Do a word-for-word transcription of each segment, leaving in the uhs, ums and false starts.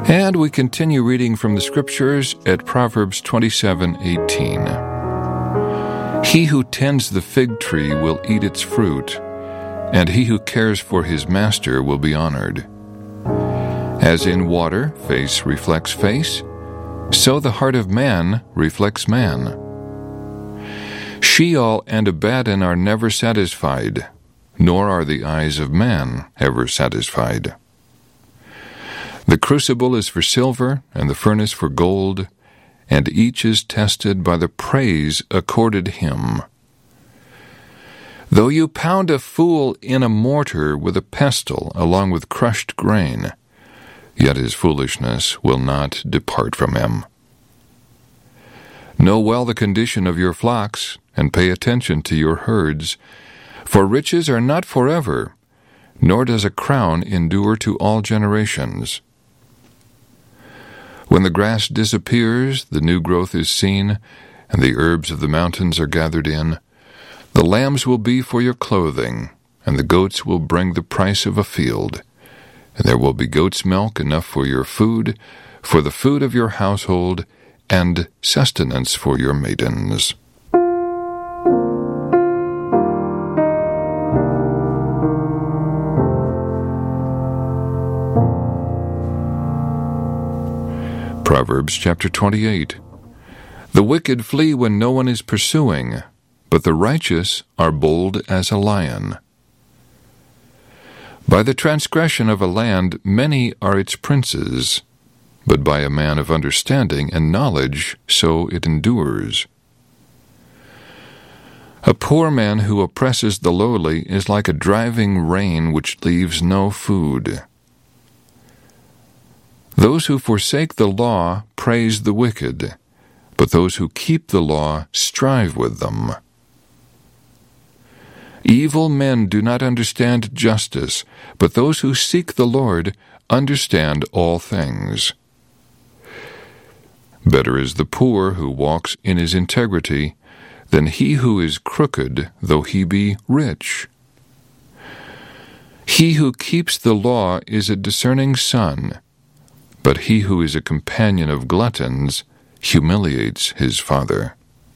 And we continue reading from the Scriptures at Proverbs twenty-seven eighteen. He who tends the fig tree will eat its fruit, and he who cares for his master will be honored. As in water, face reflects face, so the heart of man reflects man. Sheol and Abaddon are never satisfied, nor are the eyes of man ever satisfied. The crucible is for silver, and the furnace for gold, and each is tested by the praise accorded him. Though you pound a fool in a mortar with a pestle along with crushed grain, yet his foolishness will not depart from him. Know well the condition of your flocks, and pay attention to your herds, for riches are not forever, nor does a crown endure to all generations. When the grass disappears, the new growth is seen, and the herbs of the mountains are gathered in. The lambs will be for your clothing, and the goats will bring the price of a field. And there will be goat's milk enough for your food, for the food of your household, and sustenance for your maidens. Proverbs chapter twenty-eight. The wicked flee when no one is pursuing, but the righteous are bold as a lion. By the transgression of a land many are its princes, but by a man of understanding and knowledge so it endures. A poor man who oppresses the lowly is like a driving rain which leaves no food. Those who forsake the law praise the wicked, but those who keep the law strive with them. Evil men do not understand justice, but those who seek the Lord understand all things. Better is the poor who walks in his integrity than he who is crooked, though he be rich. He who keeps the law is a discerning son, but he who is a companion of gluttons humiliates his father.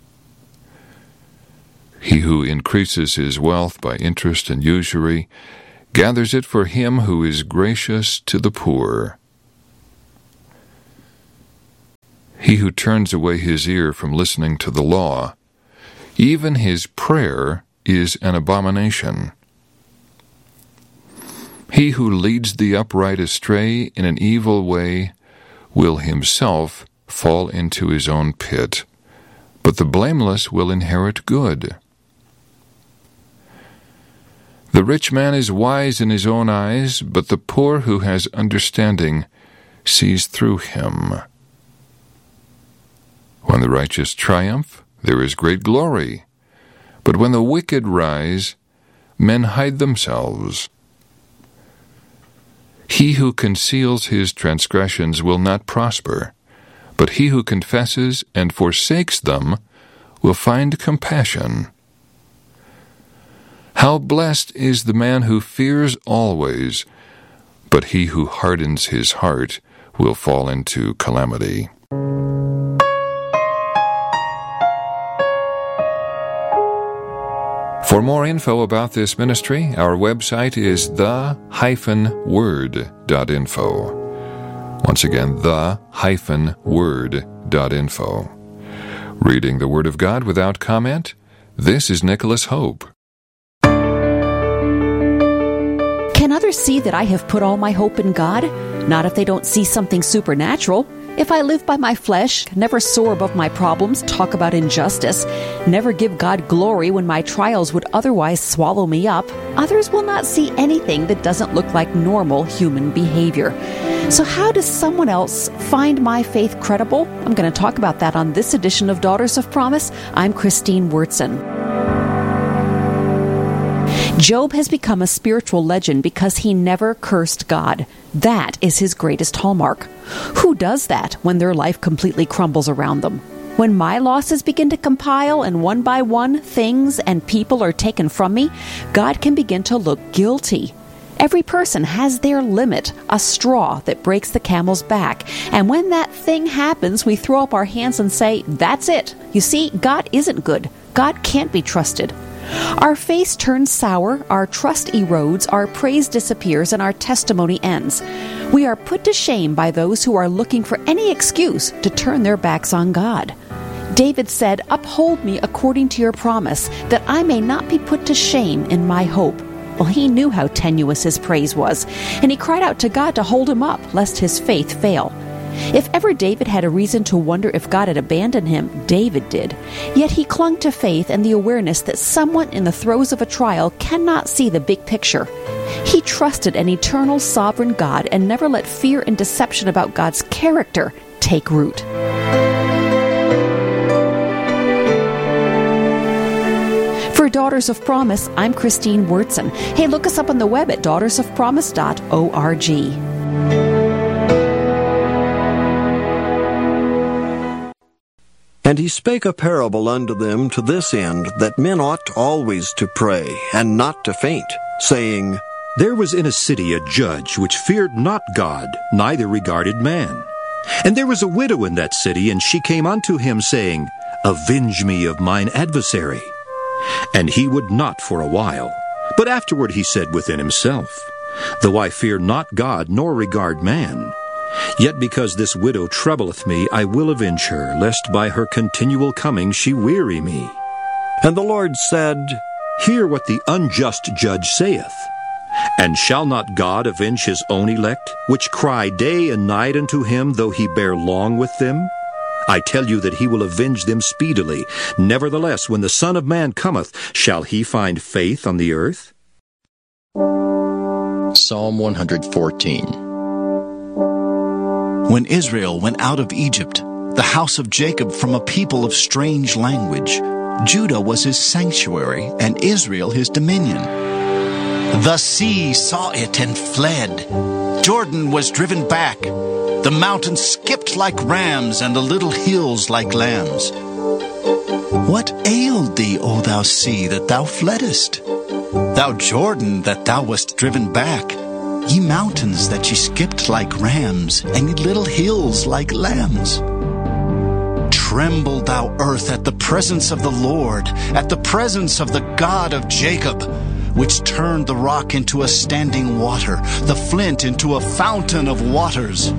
He who increases his wealth by interest and usury gathers it for him who is gracious to the poor. He who turns away his ear from listening to the law, even his prayer is an abomination. He who leads the upright astray in an evil way will himself fall into his own pit, but the blameless will inherit good. The rich man is wise in his own eyes, but the poor who has understanding sees through him. When the righteous triumph, there is great glory, but when the wicked rise, men hide themselves. He who conceals his transgressions will not prosper, but he who confesses and forsakes them will find compassion. How blessed is the man who fears always, but he who hardens his heart will fall into calamity. For more info about this ministry, our website is the dash word dot info. Once again, the dash word dot info. Reading the Word of God without comment, this is Nicholas Hope. Can others see that I have put all my hope in God? Not if they don't see something supernatural. If I live by my flesh, never soar above my problems, talk about injustice, never give God glory when my trials would otherwise swallow me up, others will not see anything that doesn't look like normal human behavior. So how does someone else find my faith credible? I'm going to talk about that on this edition of Daughters of Promise. I'm Christine Wurtson. Job has become a spiritual legend because he never cursed God. That is his greatest hallmark. Who does that when their life completely crumbles around them? When my losses begin to compile and one by one things and people are taken from me, God can begin to look guilty. Every person has their limit, a straw that breaks the camel's back. And when that thing happens, we throw up our hands and say, that's it. You see, God isn't good. God can't be trusted. Our face turns sour, our trust erodes, our praise disappears, and our testimony ends. We are put to shame by those who are looking for any excuse to turn their backs on God. David said, "Uphold me according to your promise, that I may not be put to shame in my hope." Well, he knew how tenuous his praise was, and he cried out to God to hold him up, lest his faith fail. If ever David had a reason to wonder if God had abandoned him, David did. Yet he clung to faith and the awareness that someone in the throes of a trial cannot see the big picture. He trusted an eternal sovereign God and never let fear and deception about God's character take root. For Daughters of Promise, I'm Christine Wurtson. Hey, look us up on the web at daughters of promise dot org. And he spake a parable unto them to this end, that men ought always to pray, and not to faint, saying, There was in a city a judge which feared not God, neither regarded man. And there was a widow in that city, and she came unto him, saying, Avenge me of mine adversary. And he would not for a while. But afterward he said within himself, Though I fear not God, nor regard man, yet because this widow troubleth me, I will avenge her, lest by her continual coming she weary me. And the Lord said, Hear what the unjust judge saith. And shall not God avenge his own elect, which cry day and night unto him, though he bear long with them? I tell you that he will avenge them speedily. Nevertheless, when the Son of Man cometh, shall he find faith on the earth? Psalm one fourteen. When Israel went out of Egypt, the house of Jacob from a people of strange language, Judah was his sanctuary, and Israel his dominion. The sea saw it and fled. Jordan was driven back. The mountains skipped like rams, and the little hills like lambs. What ailed thee, O thou sea, that thou fleddest? Thou Jordan, that thou wast driven back? Ye mountains, that ye skipped like rams, and ye little hills like lambs. Tremble, thou earth, at the presence of the Lord, at the presence of the God of Jacob, which turned the rock into a standing water, the flint into a fountain of waters.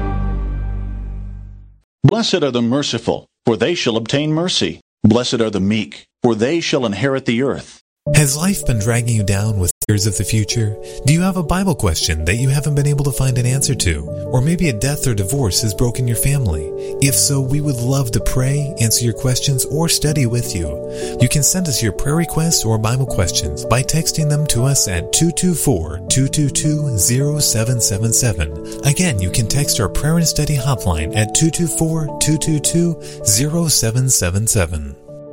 Blessed are the merciful, for they shall obtain mercy. Blessed are the meek, for they shall inherit the earth. Has life been dragging you down with fears of the future? Do you have a Bible question that you haven't been able to find an answer to? Or maybe a death or divorce has broken your family? If so, we would love to pray, answer your questions, or study with you. You can send us your prayer requests or Bible questions by texting them to us at two two four, two two two, zero seven seven seven. Again, you can text our prayer and study hotline at two two four, two two two, zero seven seven seven.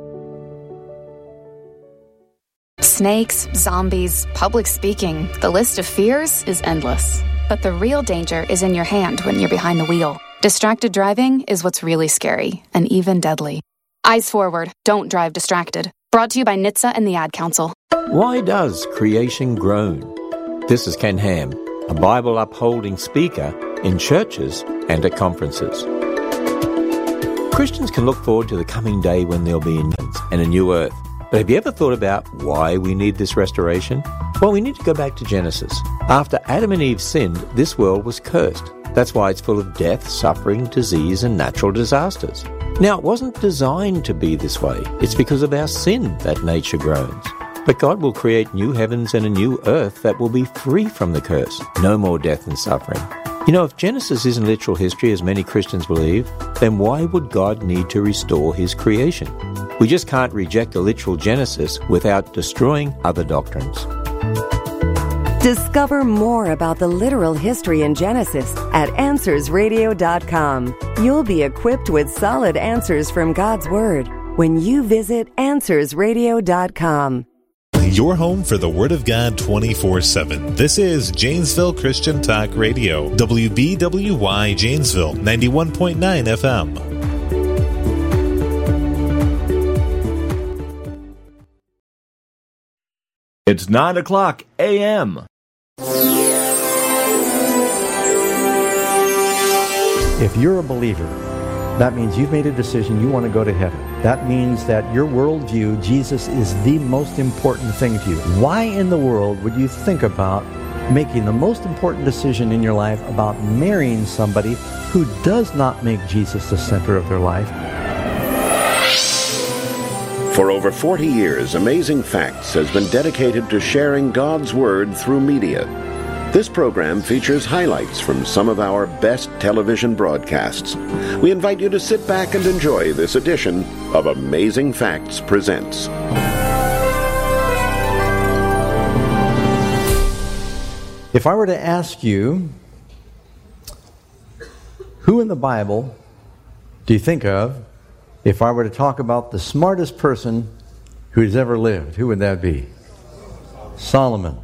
Snakes, zombies, public speaking, the list of fears is endless. But the real danger is in your hand when you're behind the wheel. Distracted driving is what's really scary and even deadly. Eyes forward, don't drive distracted. Brought to you by N H T S A and the Ad Council. Why does creation groan? This is Ken Ham, a Bible-upholding speaker in churches and at conferences. Christians can look forward to the coming day when there'll be heavens and a new earth. But have you ever thought about why we need this restoration? Well, we need to go back to Genesis. After Adam and Eve sinned, this world was cursed. That's why it's full of death, suffering, disease, and natural disasters. Now, it wasn't designed to be this way. It's because of our sin that nature groans. But God will create new heavens and a new earth that will be free from the curse. No more death and suffering. You know, if Genesis isn't literal history, as many Christians believe, then why would God need to restore his creation? We just can't reject a literal Genesis without destroying other doctrines. Discover more about the literal history in Genesis at answers radio dot com. You'll be equipped with solid answers from God's Word when you visit answers radio dot com. Your home for the Word of God twenty-four seven. This is Janesville Christian Talk Radio, W B W Y Janesville, ninety-one point nine F M. It's nine o'clock a m If you're a believer, that means you've made a decision you want to go to heaven. That means that your worldview, Jesus is the most important thing to you. Why in the world would you think about making the most important decision in your life about marrying somebody who does not make Jesus the center of their life? For over forty years, Amazing Facts has been dedicated to sharing God's Word through media. This program features highlights from some of our best television broadcasts. We invite you to sit back and enjoy this edition of Amazing Facts Presents. If I were to ask you, who in the Bible do you think of if I were to talk about the smartest person who's ever lived? Who would that be? Solomon.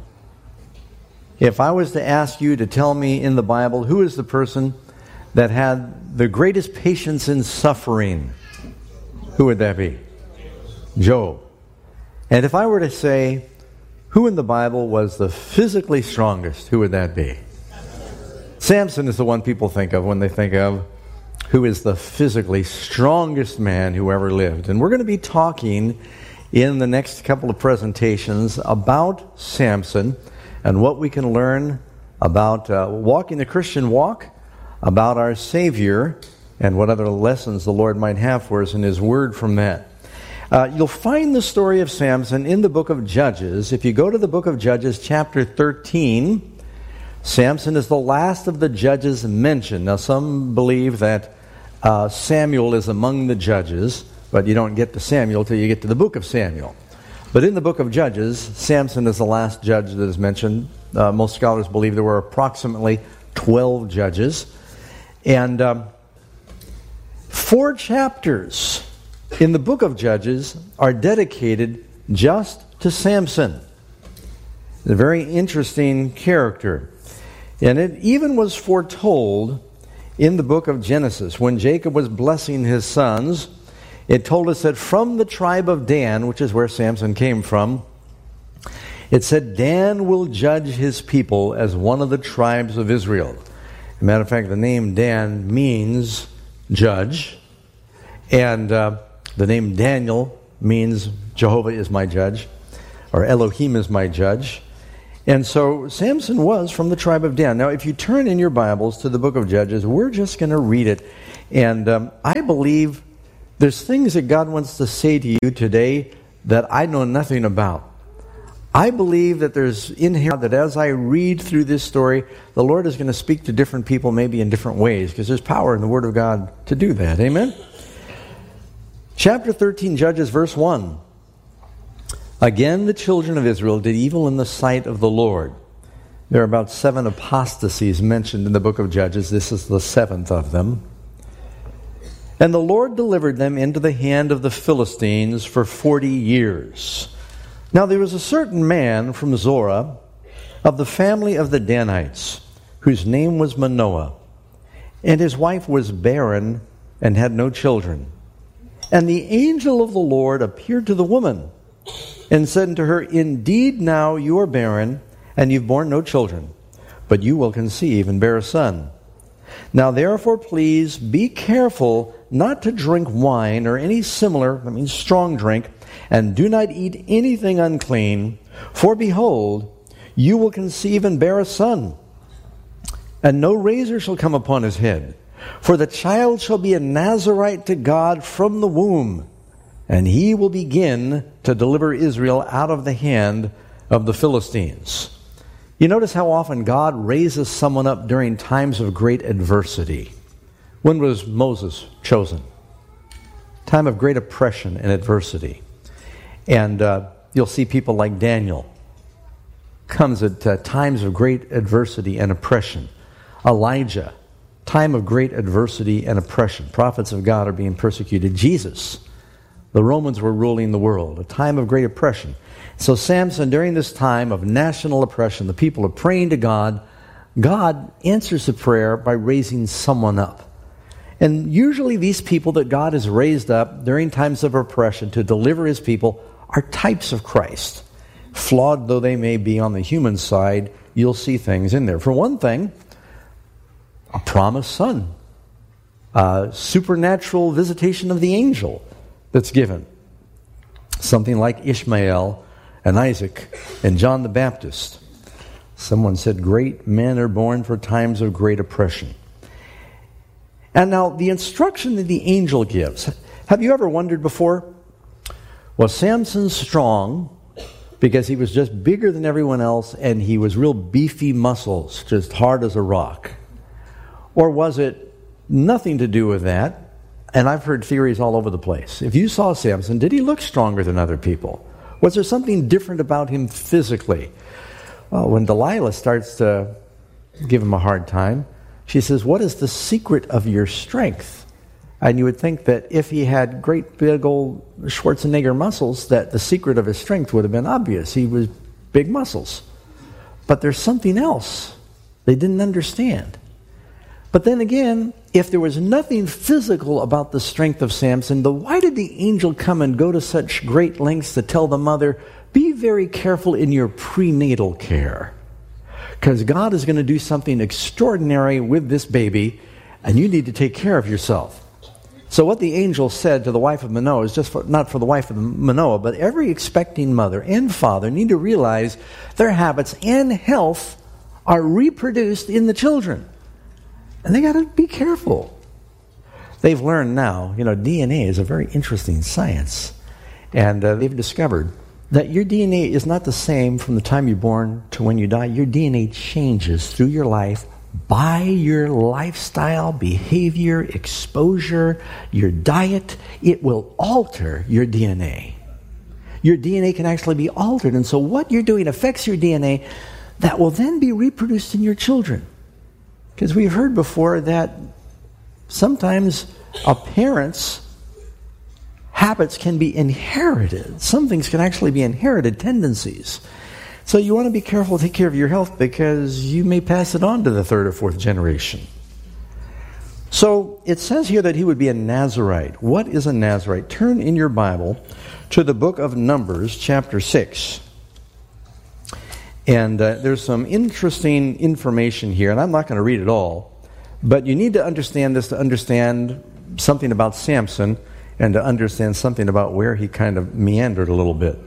If I was to ask you to tell me in the Bible who is the person that had the greatest patience in suffering, who would that be? Job. And if I were to say, who in the Bible was the physically strongest, who would that be? Samson is the one people think of when they think of who is the physically strongest man who ever lived. And we're going to be talking in the next couple of presentations about Samson and what we can learn about uh, walking the Christian walk, about our Savior, and what other lessons the Lord might have for us in His Word from that. Uh, you'll find the story of Samson in the book of Judges. If you go to the book of Judges, chapter thirteen, Samson is the last of the judges mentioned. Now, some believe that uh, Samuel is among the judges, but you don't get to Samuel till you get to the book of Samuel. But in the book of Judges, Samson is the last judge that is mentioned. Uh, most scholars believe there were approximately twelve judges. And um, four chapters in the book of Judges are dedicated just to Samson. A very interesting character. And it even was foretold in the book of Genesis. When Jacob was blessing his sons, it told us that from the tribe of Dan, which is where Samson came from, it said, Dan will judge his people as one of the tribes of Israel. As a matter of fact, the name Dan means judge. And uh, the name Daniel means Jehovah is my judge, or Elohim is my judge. And so Samson was from the tribe of Dan. Now, if you turn in your Bibles to the book of Judges, we're just going to read it. And um, I believe there's things that God wants to say to you today that I know nothing about. I believe that there's in here that as I read through this story, the Lord is going to speak to different people maybe in different ways, because there's power in the Word of God to do that. Amen? Chapter thirteen, Judges, verse one. Again, the children of Israel did evil in the sight of the Lord. There are about seven apostasies mentioned in the book of Judges. This is the seventh of them. And the Lord delivered them into the hand of the Philistines for forty years. Now there was a certain man from Zorah, of the family of the Danites, whose name was Manoah, and his wife was barren and had no children. And the angel of the Lord appeared to the woman, and said unto her, Indeed now you are barren, and you've borne no children, but you will conceive and bear a son. Now therefore please be careful not to drink wine or any similar, that means strong drink, and do not eat anything unclean, for behold, you will conceive and bear a son. And no razor shall come upon his head, for the child shall be a Nazarite to God from the womb, and he will begin to deliver Israel out of the hand of the Philistines. You notice how often God raises someone up during times of great adversity. When was Moses chosen? Time of great oppression and adversity. And uh, you'll see people like Daniel. Comes at uh, times of great adversity and oppression. Elijah, time of great adversity and oppression. Prophets of God are being persecuted. Jesus, the Romans were ruling the world, a time of great oppression. So Samson, during this time of national oppression, the people are praying to God. God answers the prayer by raising someone up. And usually these people that God has raised up during times of oppression to deliver His people are types of Christ. Flawed though they may be on the human side, you'll see things in there. For one thing, a promised son, a supernatural visitation of the angel that's given. Something like Ishmael and Isaac and John the Baptist. Someone said, great men are born for times of great oppression. And now, the instruction that the angel gives, have you ever wondered before, was Samson strong because he was just bigger than everyone else and he was real beefy muscles, just hard as a rock? Or was it nothing to do with that? And I've heard theories all over the place. If you saw Samson, did he look stronger than other people? Was there something different about him physically? Well, when Delilah starts to give him a hard time, she says, what is the secret of your strength? And you would think that if he had great big old Schwarzenegger muscles, that the secret of his strength would have been obvious. He was big muscles. But there's something else they didn't understand. But then again, if there was nothing physical about the strength of Samson, then why did the angel come and go to such great lengths to tell the mother, be very careful in your prenatal care? Because God is going to do something extraordinary with this baby, and you need to take care of yourself. So what the angel said to the wife of Manoah is just for, not for the wife of Manoah, but every expecting mother and father need to realize their habits and health are reproduced in the children. And they got to be careful. They've learned now, you know, D N A is a very interesting science. And uh, they've discovered that your D N A is not the same from the time you're born to when you die. Your D N A changes through your life by your lifestyle, behavior, exposure, your diet. It will alter your D N A. Your D N A can actually be altered. And so what you're doing affects your D N A that will then be reproduced in your children. Because we've heard before that sometimes a parent's habits can be inherited. Some things can actually be inherited tendencies. So you want to be careful to take care of your health because you may pass it on to the third or fourth generation. So it says here that he would be a Nazirite. What is a Nazirite? Turn in your Bible to the book of Numbers, chapter six. And uh, there's some interesting information here, and I'm not going to read it all, but you need to understand this to understand something about Samson and to understand something about where he kind of meandered a little bit.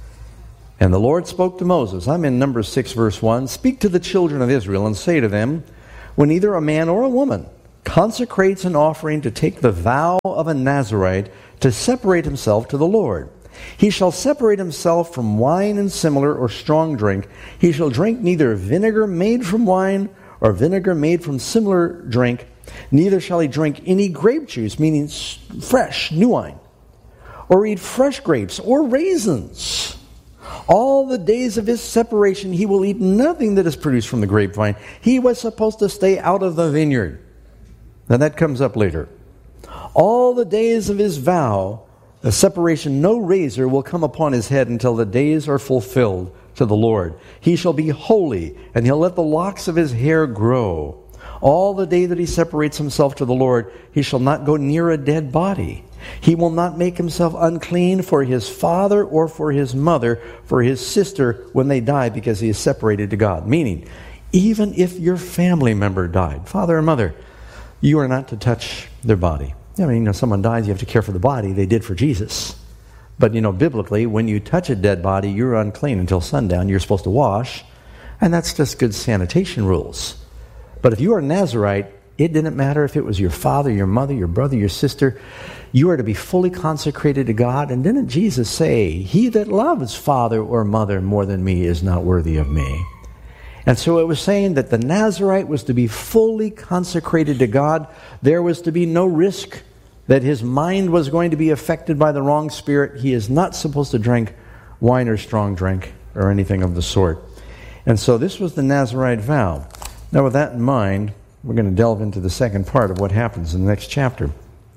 And the Lord spoke to Moses. I'm in Numbers six, verse one. Speak to the children of Israel and say to them, when either a man or a woman consecrates an offering to take the vow of a Nazirite to separate himself to the Lord, he shall separate himself from wine and similar or strong drink. He shall drink neither vinegar made from wine or vinegar made from similar drink, neither shall he drink any grape juice, meaning fresh, new wine, or eat fresh grapes or raisins. All the days of his separation he will eat nothing that is produced from the grapevine. He was supposed to stay out of the vineyard. Now that comes up later. All the days of his vow, the separation, no razor will come upon his head until the days are fulfilled to the Lord. He shall be holy, and he'll let the locks of his hair grow. All the day that he separates himself to the Lord, he shall not go near a dead body. He will not make himself unclean for his father or for his mother, for his sister when they die, because he is separated to God. Meaning, even if your family member died, father or mother, you are not to touch their body. I mean, you know, someone dies, you have to care for the body. They did for Jesus. But, you know, biblically, when you touch a dead body, you're unclean until sundown. You're supposed to wash. And that's just good sanitation rules. But if you are a Nazirite, it didn't matter if it was your father, your mother, your brother, your sister. You are to be fully consecrated to God. And didn't Jesus say, he that loves father or mother more than me is not worthy of me? And so it was saying that the Nazirite was to be fully consecrated to God. There was to be no risk that his mind was going to be affected by the wrong spirit. He is not supposed to drink wine or strong drink or anything of the sort. And so this was the Nazirite vow. Now with that in mind, we're going to delve into the second part of what happens in the next chapter.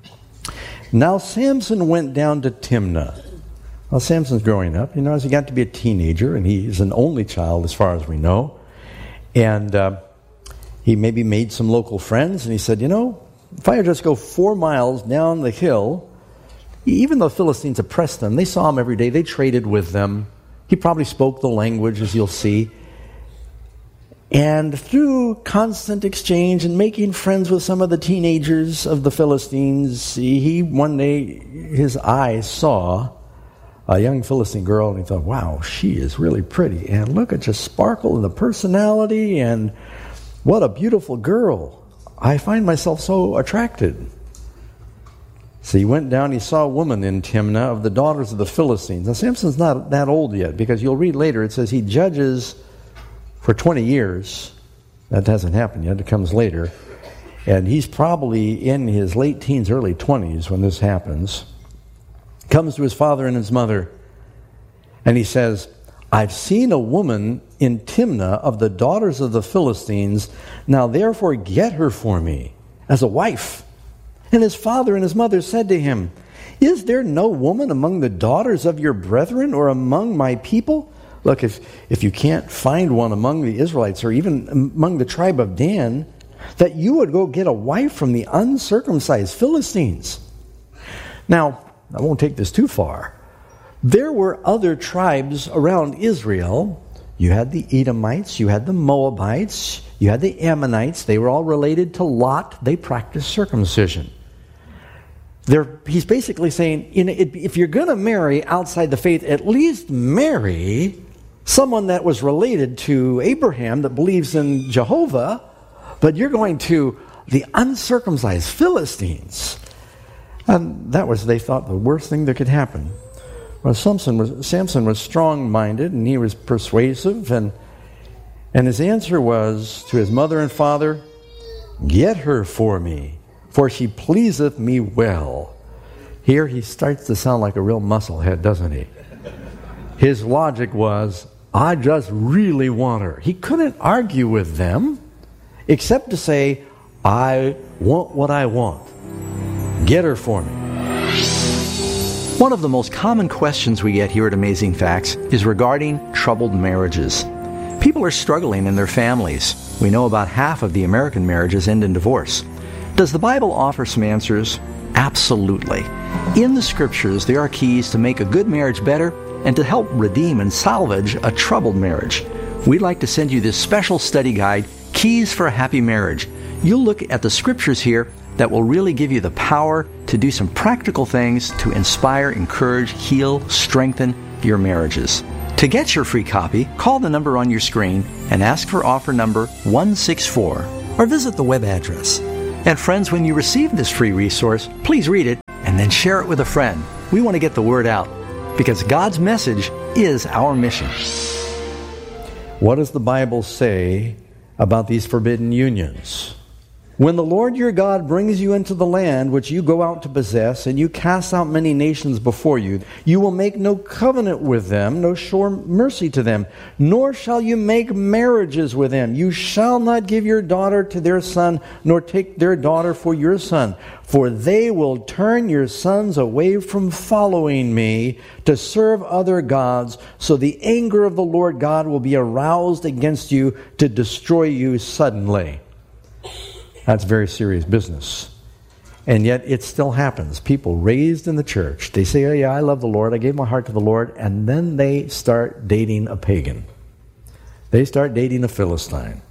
Now Samson went down to Timnah. Well, Samson's growing up. You know, as he got to be a teenager, and he's an only child as far as we know. And uh, he maybe made some local friends, and he said, you know, if I just go four miles down the hill, even though Philistines oppressed them, they saw him every day, they traded with them. He probably spoke the language, as you'll see. And through constant exchange and making friends with some of the teenagers of the Philistines, he one day, his eyes saw a young Philistine girl, and he thought, wow, she is really pretty. And look at just sparkle in the personality, and what a beautiful girl. I find myself so attracted. So he went down, he saw a woman in Timnah of the daughters of the Philistines. Now, Samson's not that old yet, because you'll read later, it says he judges for twenty years. That hasn't happened yet, it comes later. And he's probably in his late teens, early twenties when this happens. Comes to his father and his mother, and he says, I've seen a woman in Timnah of the daughters of the Philistines. Now therefore get her for me as a wife. And his father and his mother said to him, is there no woman among the daughters of your brethren or among my people? Look, if, if you can't find one among the Israelites or even among the tribe of Dan, that you would go get a wife from the uncircumcised Philistines. Now, I won't take this too far. There were other tribes around Israel. You had the Edomites, you had the Moabites, you had the Ammonites. They were all related to Lot. They practiced circumcision. They're, he's basically saying, you know, if you're going to marry outside the faith, at least marry someone that was related to Abraham that believes in Jehovah, but you're going to the uncircumcised Philistines. And that was, they thought, the worst thing that could happen. Well, Samson was, Samson was strong-minded, and he was persuasive, and, and his answer was to his mother and father, get her for me, for she pleaseth me well. Here he starts to sound like a real musclehead, doesn't he? His logic was, I just really want her. He couldn't argue with them, except to say, I want what I want. Get her for me. One of the most common questions we get here at Amazing Facts is regarding troubled marriages. People are struggling in their families. We know about half of the American marriages end in divorce. Does the Bible offer some answers? Absolutely. In the Scriptures, there are keys to make a good marriage better and to help redeem and salvage a troubled marriage. We'd like to send you this special study guide, Keys for a Happy Marriage. You'll look at the Scriptures here that will really give you the power to do some practical things to inspire, encourage, heal, strengthen your marriages. To get your free copy, call the number on your screen and ask for offer number one six four, or visit the web address. And friends, when you receive this free resource, please read it and then share it with a friend. We want to get the word out because God's message is our mission. What does the Bible say about these forbidden unions? When the Lord your God brings you into the land which you go out to possess, and you cast out many nations before you, you will make no covenant with them, no show mercy to them, nor shall you make marriages with them. You shall not give your daughter to their son, nor take their daughter for your son. For they will turn your sons away from following me to serve other gods, so the anger of the Lord God will be aroused against you to destroy you suddenly. That's very serious business. And yet it still happens. People raised in the church, they say, oh yeah, I love the Lord, I gave my heart to the Lord, and then they start dating a pagan. They start dating a Philistine.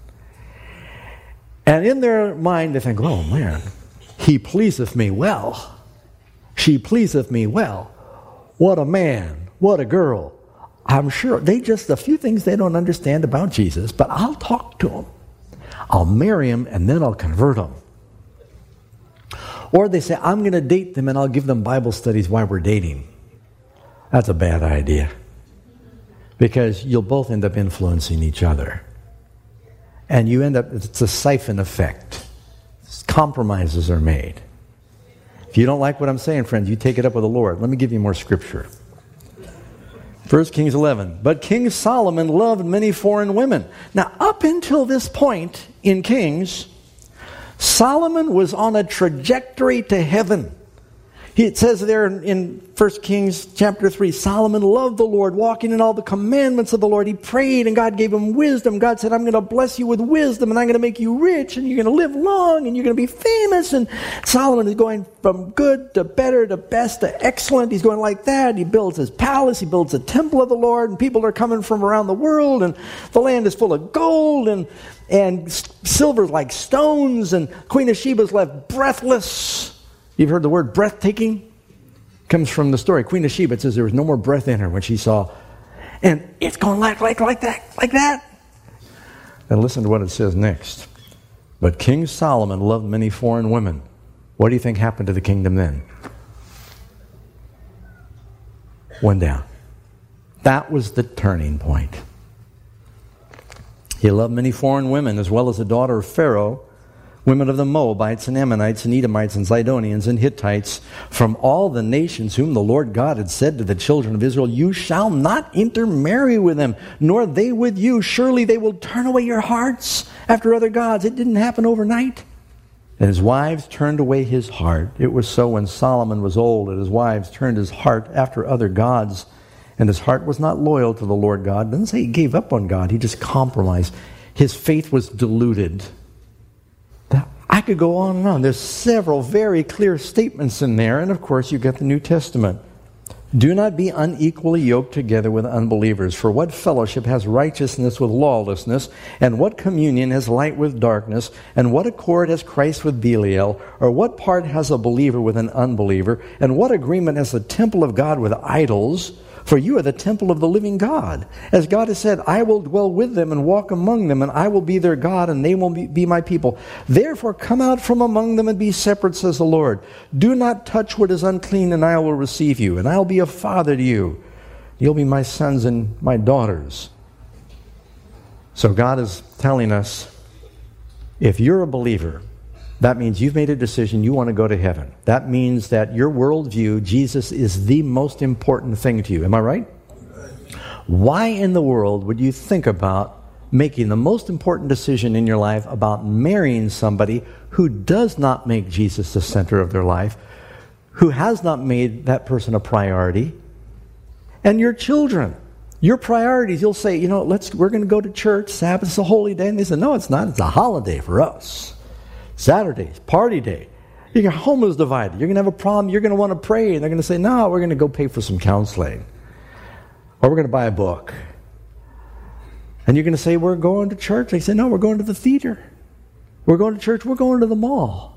And in their mind they think, oh man, he pleaseth me well. She pleaseth me well. What a man, what a girl. I'm sure they just, a few things they don't understand about Jesus, but I'll talk to them. I'll marry him and then I'll convert them. Or they say, I'm going to date them and I'll give them Bible studies while we're dating. That's a bad idea. Because you'll both end up influencing each other. And you end up, it's a siphon effect. Compromises are made. If you don't like what I'm saying, friends, you take it up with the Lord. Let me give you more scripture. First Kings eleven. But King Solomon loved many foreign women. Now, up until this point in Kings, Solomon was on a trajectory to heaven. He, it says there in, in First Kings chapter three, Solomon loved the Lord, walking in all the commandments of the Lord. He prayed and God gave him wisdom. God said, I'm going to bless you with wisdom and I'm going to make you rich and you're going to live long and you're going to be famous. And Solomon is going from good to better to best to excellent. He's going like that. He builds his palace. He builds a temple of the Lord, and people are coming from around the world, and the land is full of gold and, and silver like stones, and Queen of Sheba's left breathless. You've heard the word breathtaking? Comes from the story. Queen of Sheba, it says there was no more breath in her when she saw. And it's going like, like, like that, like that. And listen to what it says next. But King Solomon loved many foreign women. What do you think happened to the kingdom then? Went down. That was the turning point. He loved many foreign women, as well as the daughter of Pharaoh, women of the Moabites and Ammonites and Edomites and Zidonians and Hittites, from all the nations whom the Lord God had said to the children of Israel, you shall not intermarry with them, nor they with you. Surely they will turn away your hearts after other gods. It didn't happen overnight. And his wives turned away his heart. It was so when Solomon was old that his wives turned his heart after other gods, and his heart was not loyal to the Lord God. It doesn't say he gave up on God. He just compromised. His faith was diluted. I could go on and on. There's several very clear statements in there. And of course, you get the New Testament. Do not be unequally yoked together with unbelievers. For what fellowship has righteousness with lawlessness? And what communion has light with darkness? And what accord has Christ with Belial? Or what part has a believer with an unbeliever? And what agreement has the temple of God with idols? For you are the temple of the living God. As God has said, I will dwell with them and walk among them, and I will be their God, and they will be, be my people. Therefore come out from among them and be separate, says the Lord. Do not touch what is unclean, and I will receive you, and I will be a father to you. You'll be my sons and my daughters. So God is telling us, if you're a believer, that means you've made a decision, you want to go to heaven. That means that your worldview, Jesus is the most important thing to you. Am I right? Why in the world would you think about making the most important decision in your life about marrying somebody who does not make Jesus the center of their life, who has not made that person a priority, and your children? Your priorities, you'll say, you know, let's we're going to go to church, Sabbath's a holy day. And they say, no, it's not. It's a holiday for us. Saturday's party day. Your home is divided. You're going to have a problem. You're going to want to pray. And they're going to say, no, we're going to go pay for some counseling. Or we're going to buy a book. And you're going to say, we're going to church. They say, no, we're going to the theater. We're going to church. We're going to the mall.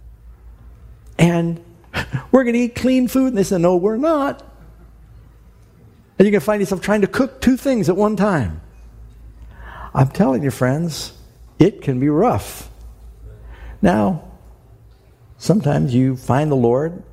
And we're going to eat clean food. And they say, no, we're not. And you're going to find yourself trying to cook two things at one time. I'm telling you, friends, it can be rough. Now, sometimes you find the Lord